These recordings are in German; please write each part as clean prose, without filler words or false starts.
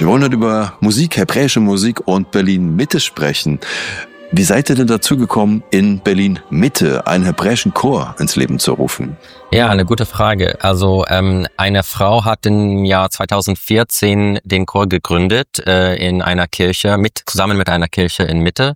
Wir wollen heute über Musik, hebräische Musik und Berlin-Mitte sprechen. Wie seid ihr denn dazu gekommen, in Berlin-Mitte einen hebräischen Chor ins Leben zu rufen? Ja, eine gute Frage. Also eine Frau hat im Jahr 2014 den Chor gegründet in einer Kirche, zusammen mit einer Kirche in Mitte.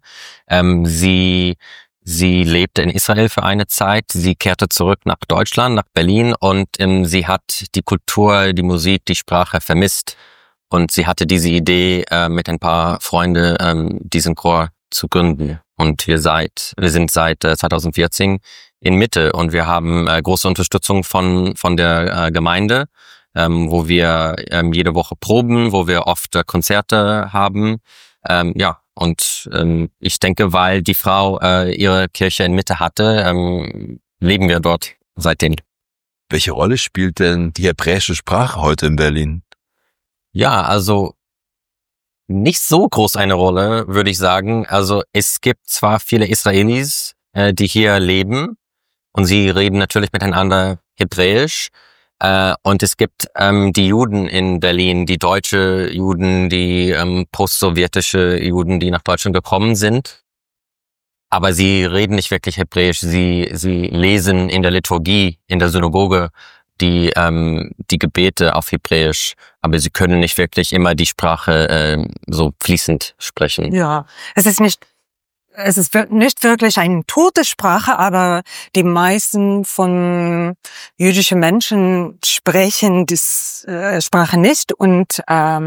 Sie lebte in Israel für eine Zeit. Sie kehrte zurück nach Deutschland, nach Berlin, und sie hat die Kultur, die Musik, die Sprache vermisst. Und sie hatte diese Idee, mit ein paar Freunden diesen Chor zu gründen. Und wir sind seit 2014 in Mitte, und wir haben große Unterstützung von der Gemeinde, wo wir jede Woche proben, wo wir oft Konzerte haben. Und ich denke, weil die Frau ihre Kirche in Mitte hatte, leben wir dort seitdem. Welche Rolle spielt denn die hebräische Sprache heute in Berlin? Ja, also nicht so groß eine Rolle, würde ich sagen. Also es gibt zwar viele Israelis, die hier leben, und sie reden natürlich miteinander Hebräisch. Und es gibt die Juden in Berlin, die deutsche Juden, die postsowjetische Juden, die nach Deutschland gekommen sind. Aber sie reden nicht wirklich Hebräisch. Sie lesen in der Liturgie, in der Synagoge, die Gebete auf Hebräisch, aber sie können nicht wirklich immer die Sprache so fließend sprechen. Ja, es ist nicht wirklich eine tote Sprache, aber die meisten von jüdischen Menschen sprechen die Sprache nicht. Und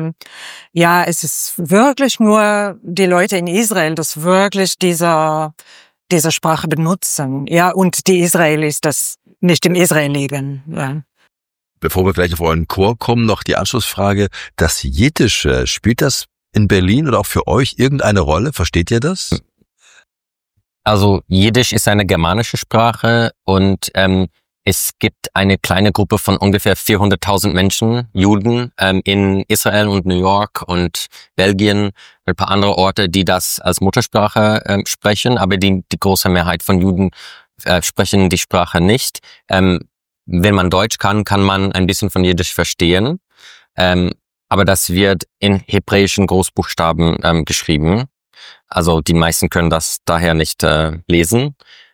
es ist wirklich nur die Leute in Israel, das wirklich diese Sprache benutzen. Ja, und die Israelis, das nicht im Israel leben. Ja. Bevor wir gleich auf euren Chor kommen, noch die Anschlussfrage. Das Jiddische, spielt das in Berlin oder auch für euch irgendeine Rolle? Versteht ihr das? Also Jiddisch ist eine germanische Sprache, und es gibt eine kleine Gruppe von ungefähr 400.000 Menschen, Juden, in Israel und New York und Belgien, ein paar andere Orte, die das als Muttersprache sprechen, aber die große Mehrheit von Juden sprechen die Sprache nicht. Wenn man Deutsch kann man ein bisschen von Jiddisch verstehen, aber das wird in hebräischen Großbuchstaben geschrieben. Also die meisten können das daher nicht lesen.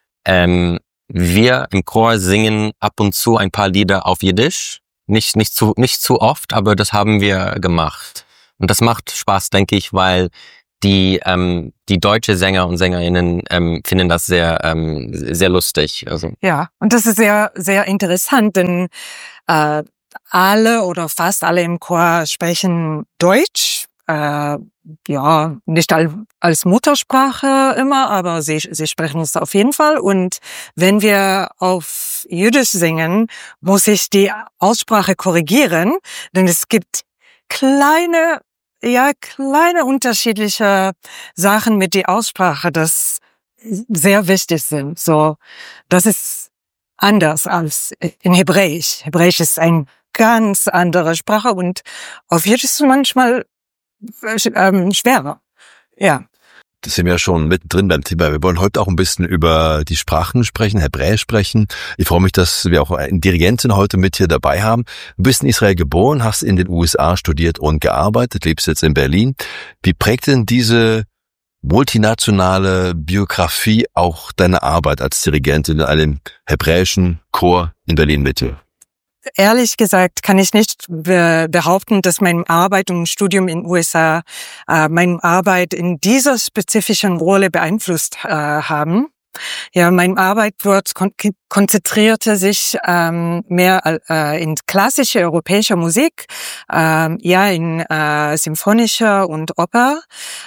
Wir im Chor singen ab und zu ein paar Lieder auf Jiddisch. Nicht zu oft, aber das haben wir gemacht. Und das macht Spaß, denke ich, weil die deutsche Sänger und Sängerinnen finden das sehr sehr lustig. Also. Ja, und das ist sehr, sehr interessant, denn alle oder fast alle im Chor sprechen Deutsch. Nicht als Muttersprache immer, aber sie sprechen es auf jeden Fall. Und wenn wir auf Jiddisch singen, muss ich die Aussprache korrigieren, denn es gibt kleine unterschiedliche Sachen mit der Aussprache, das sehr wichtig sind. So, das ist anders als in Hebräisch. Hebräisch ist eine ganz andere Sprache, und auf Jiddisch ist es manchmal schwerer. Ja. Das sind wir schon mittendrin beim Thema. Wir wollen heute auch ein bisschen über die Sprachen sprechen, Hebräisch sprechen. Ich freue mich, dass wir auch eine Dirigentin heute mit hier dabei haben. Du bist in Israel geboren, hast in den USA studiert und gearbeitet, lebst jetzt in Berlin. Wie prägt denn diese multinationale Biografie auch deine Arbeit als Dirigentin in einem hebräischen Chor in Berlin-Mitte? Ehrlich gesagt kann ich nicht behaupten, dass meine Arbeit und Studium in den USA meine Arbeit in dieser spezifischen Rolle beeinflusst haben. Ja, meine Arbeit dort konzentrierte sich mehr in klassische europäische Musik, in symphonischer und Oper.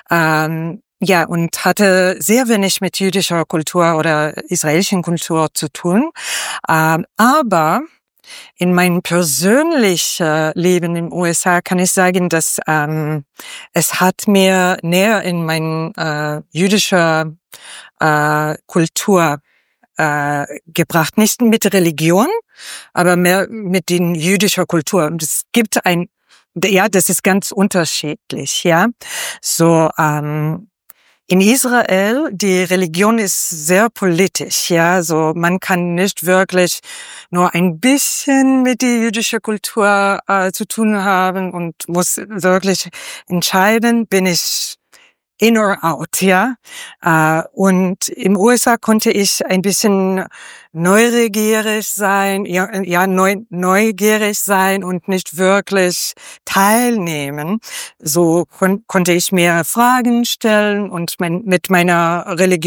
Und hatte sehr wenig mit jüdischer Kultur oder israelischen Kultur zu tun. Aber in meinem persönlichen Leben in den USA kann ich sagen, dass es hat mir näher in meine jüdische Kultur gebracht. Nicht mit Religion, aber mehr mit den jüdischer Kultur. Und es gibt das ist ganz unterschiedlich, ja. So, In Israel, die Religion ist sehr politisch, ja, so man kann nicht wirklich nur ein bisschen mit der jüdischen Kultur zu tun haben und muss wirklich entscheiden, bin ich in or out, ja. Und im USA konnte ich ein bisschen neugierig sein, neugierig sein und nicht wirklich teilnehmen. So konnte ich mir Fragen stellen und mit meiner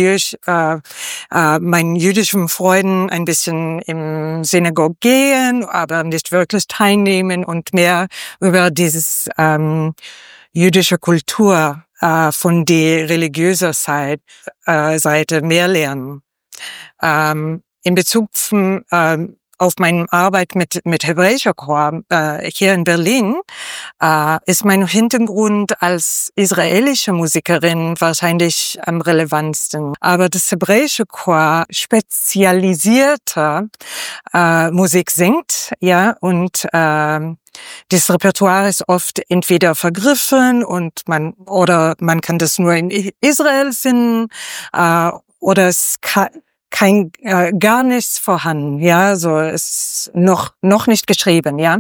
meinen jüdischen Freunden ein bisschen im Synagoge gehen, aber nicht wirklich teilnehmen und mehr über dieses jüdische Kultur von der religiösen Seite mehr lernen. In Bezug auf meine Arbeit mit hebräischer Chor hier in Berlin ist mein Hintergrund als israelische Musikerin wahrscheinlich am relevantesten. Aber das hebräische Chor spezialisierte Musik singt, ja, und das Repertoire ist oft entweder vergriffen und man kann das nur in Israel finden oder es gar nichts vorhanden, ja, so es ist noch nicht geschrieben, ja.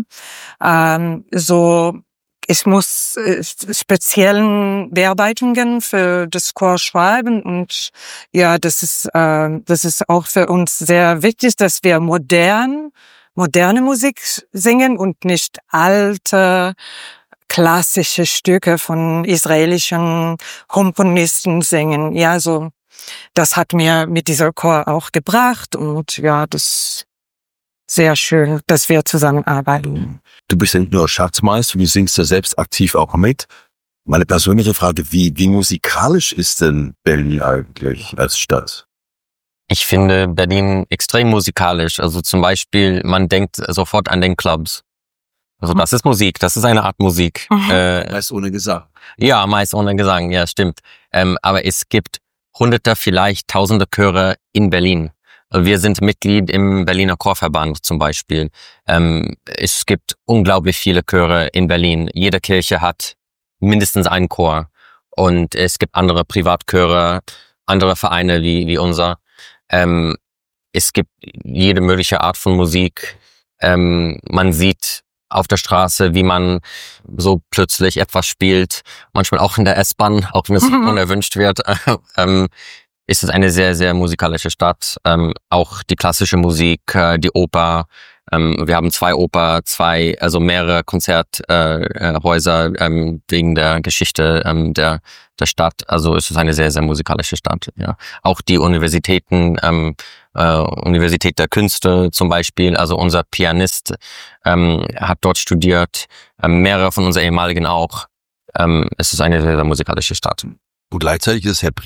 Ich muss speziellen Bearbeitungen für das Chor schreiben und ja, das ist auch für uns sehr wichtig, dass wir moderne Musik singen und nicht alte klassische Stücke von israelischen Komponisten singen. Ja, so das hat mir mit dieser Chor auch gebracht und ja, das ist sehr schön, dass wir zusammenarbeiten. Du bist ja nicht nur Schatzmeister, du singst ja selbst aktiv auch mit. Meine persönliche Frage, wie musikalisch ist denn Berlin eigentlich als Stadt? Ich finde Berlin extrem musikalisch. Also zum Beispiel, man denkt sofort an den Clubs. Also das ist Musik, das ist eine Art Musik. Meist ohne Gesang. Ja, meist ohne Gesang, ja, stimmt. Aber es gibt Hunderte, vielleicht Tausende Chöre in Berlin. Wir sind Mitglied im Berliner Chorverband zum Beispiel. Es gibt unglaublich viele Chöre in Berlin. Jede Kirche hat mindestens einen Chor. Und es gibt andere Privatchöre, andere Vereine wie unser. Es gibt jede mögliche Art von Musik. Man sieht auf der Straße, wie man so plötzlich etwas spielt. Manchmal auch in der S-Bahn, auch wenn es unerwünscht wird. Ist es eine sehr, sehr musikalische Stadt. Auch die klassische Musik, die Oper. Wir haben mehrere Konzerthäuser wegen der Geschichte der Stadt. Also ist es eine sehr, sehr musikalische Stadt. Ja. Auch die Universitäten, Universität der Künste zum Beispiel. Also unser Pianist hat dort studiert. Mehrere von unseren ehemaligen auch. Es ist eine sehr, sehr musikalische Stadt. Und gleichzeitig ist